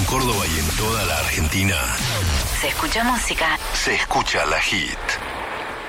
Córdoba y en toda la Argentina. Se escucha música. Se escucha La Hit.